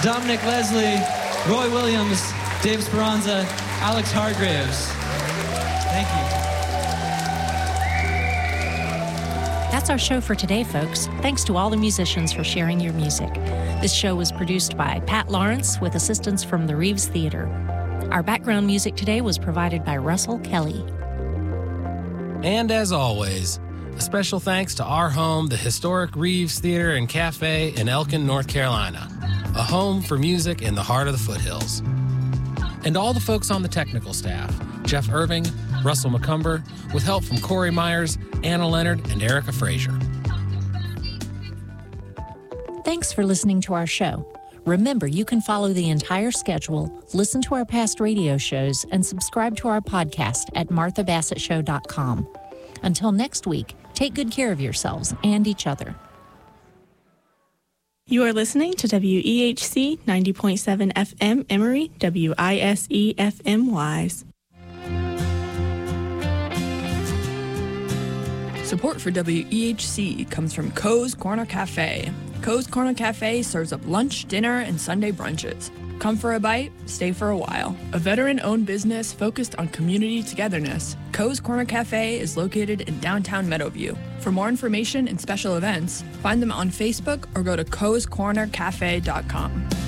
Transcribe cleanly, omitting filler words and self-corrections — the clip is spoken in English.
Dominic Leslie, Roy Williams, Dave Speranza, Alex Hargraves. Thank you. That's our show for today, folks. Thanks to all the musicians for sharing your music. This show was produced by Pat Lawrence with assistance from the Reeves Theater. Our background music today was provided by Russell Kelly. And as always, a special thanks to our home, the historic Reeves Theater and Cafe in Elkin, North Carolina, a home for music in the heart of the foothills. And all the folks on the technical staff, Jeff Irving, Russell McCumber, with help from Corey Myers, Anna Leonard, and Erica Frazier. Thanks for listening to our show. Remember, you can follow the entire schedule, listen to our past radio shows, and subscribe to our podcast at marthabassettshow.com. Until next week, take good care of yourselves and each other. You are listening to WEHC 90.7 FM Emory, WISE FM Wise. Support for WEHC comes from Coe's Corner Cafe. Coe's Corner Cafe serves up lunch, dinner, and Sunday brunches. Come for a bite, stay for a while. A veteran-owned business focused on community togetherness, Coe's Corner Cafe is located in downtown Meadowview. For more information and special events, find them on Facebook or go to coescornercafe.com.